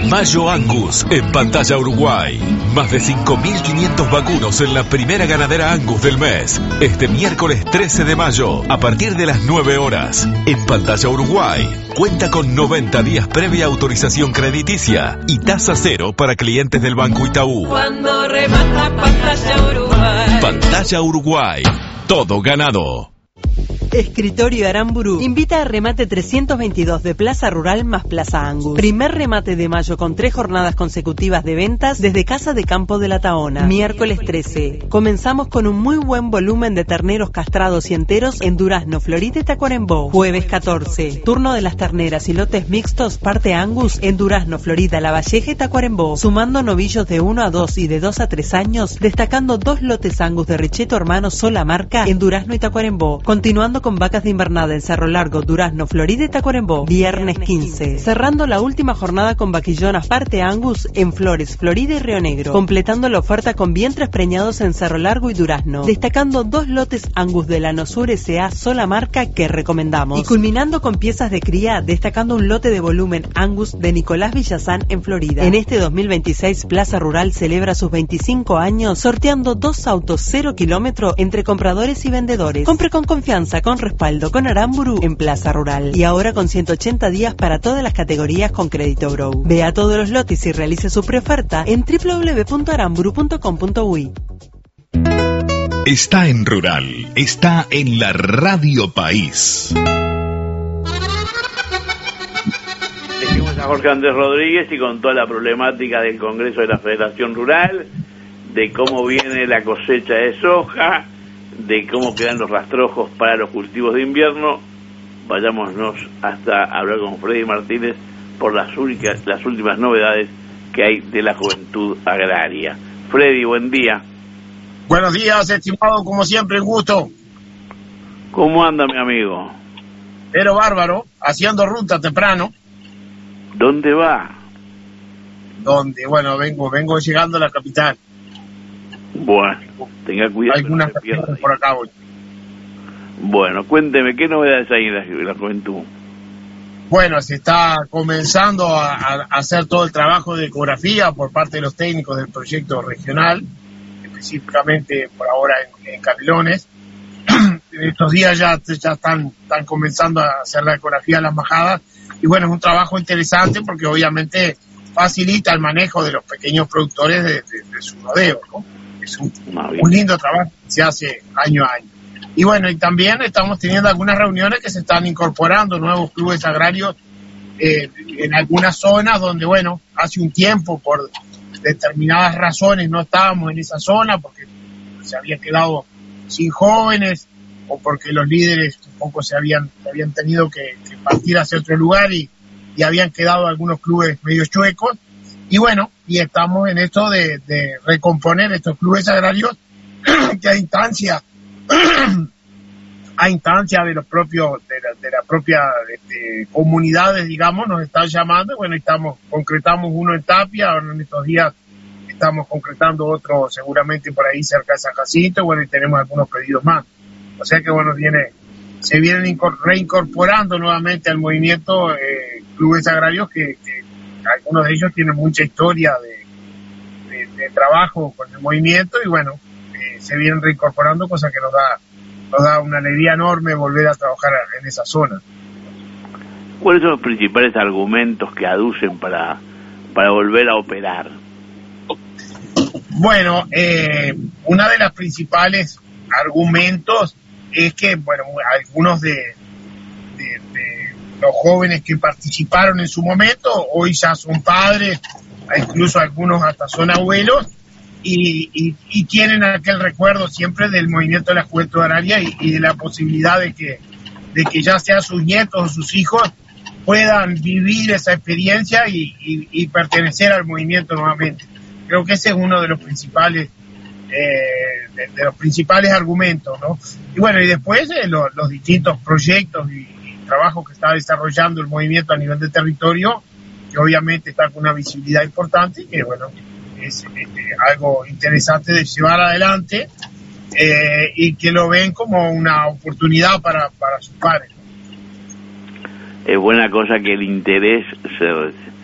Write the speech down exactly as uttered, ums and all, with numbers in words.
Mayo Angus en Pantalla Uruguay. Más de cinco mil quinientos vacunos en la primera ganadera Angus del mes. Este miércoles trece de mayo, a partir de las nueve horas. En Pantalla Uruguay. Cuenta con noventa días previa autorización crediticia y tasa cero para clientes del Banco Itaú. Cuando remata Pantalla Uruguay. Pantalla Uruguay. Todo ganado. Escritorio Aramburu invita a remate trescientos veintidós de Plaza Rural más Plaza Angus. Primer remate de mayo con tres jornadas consecutivas de ventas desde Casa de Campo de la Taona. Miércoles trece. Comenzamos con un muy buen volumen de terneros castrados y enteros en Durazno, Florida y Tacuarembó. Jueves catorce. Turno de las terneras y lotes mixtos parte Angus en Durazno, Florida, La Valleja y Tacuarembó. Sumando novillos de uno a dos y de dos a tres años, destacando dos lotes Angus de Richeto Hermano sola marca en Durazno y Tacuarembó. Continuando con vacas de invernada en Cerro Largo, Durazno, Florida y Tacuarembó. Viernes quince. Cerrando la última jornada con vaquillonas parte Angus en Flores, Florida y Río Negro. Completando la oferta con vientres preñados en Cerro Largo y Durazno. Destacando dos lotes Angus de la Nosur S A sola marca que recomendamos. Y culminando con piezas de cría, destacando un lote de volumen Angus de Nicolás Villazán en Florida. En este dos mil veintiséis, Plaza Rural celebra sus veinticinco años sorteando dos autos cero kilómetro entre compradores y vendedores. Compre con confianza, con respaldo con Aramburu en Plaza Rural. Y ahora con ciento ochenta días para todas las categorías con Crédito Grow. Vea todos los lotes y realice su preoferta en doble u doble u doble u punto aramburu punto com punto uy. Está en Rural, está en la Radio País. Dijimos a Jorge Andrés Rodríguez y con toda la problemática del Congreso de la Federación Rural, de cómo viene la cosecha de soja, de cómo quedan los rastrojos para los cultivos de invierno. Vayámonos hasta hablar con Freddy Martínez por las únicas, las últimas novedades que hay de la juventud agraria. Freddy, buen día. Buenos días, estimado, como siempre, un gusto. ¿Cómo anda, mi amigo? Pero bárbaro, haciendo ruta temprano. ¿Dónde va? Donde, bueno, vengo, vengo llegando a la capital. Bueno, tenga cuidado. Algunas no por acá hoy. Bueno, cuénteme, ¿qué novedades hay en la, en la juventud? Bueno, se está comenzando a, a hacer todo el trabajo de ecografía por parte de los técnicos del proyecto regional, específicamente por ahora en, en Canelones. En estos días ya, ya están, están comenzando a hacer la ecografía de las majadas, y bueno, es un trabajo interesante porque obviamente facilita el manejo de los pequeños productores de, de, de su rodeo, ¿no? Es un, un lindo trabajo que se hace año a año. Y bueno, y también estamos teniendo algunas reuniones que se están incorporando nuevos clubes agrarios eh, en algunas zonas donde, bueno, hace un tiempo por determinadas razones no estábamos en esa zona porque se había quedado sin jóvenes o porque los líderes un poco se habían, se habían tenido que, que partir hacia otro lugar y, y habían quedado algunos clubes medio chuecos. Y bueno, y estamos en esto de, de recomponer estos clubes agrarios que a instancia a instancia de los propios de la, de la propia este, comunidades, digamos, nos están llamando. Bueno, estamos concretamos uno en Tapia, ahora en estos días estamos concretando otro seguramente por ahí cerca de San Jacinto. Bueno, y tenemos algunos pedidos más. O sea que bueno, viene se vienen reincorporando nuevamente al movimiento eh, clubes agrarios que, que algunos de ellos tienen mucha historia de, de, de trabajo con el movimiento y bueno, eh, se vienen reincorporando, cosa que nos da nos da una alegría enorme volver a trabajar en esa zona. ¿Cuáles son los principales argumentos que aducen para, para volver a operar? Bueno, eh, una de las principales argumentos es que, bueno, algunos de, de, de los jóvenes que participaron en su momento hoy ya son padres, incluso algunos hasta son abuelos, y, y, y tienen aquel recuerdo siempre del movimiento de la juventud agraria y, y de la posibilidad de que, de que ya sea sus nietos o sus hijos puedan vivir esa experiencia y, y, y pertenecer al movimiento nuevamente. Creo que ese es uno de los principales eh, de, de los principales argumentos, ¿no? Y bueno, y después eh, lo, los distintos proyectos y, y trabajos que está desarrollando el movimiento a nivel de territorio, que obviamente está con una visibilidad importante y que bueno, es este, algo interesante de llevar adelante eh, y que lo ven como una oportunidad para, para sus pares. Es buena cosa que el interés se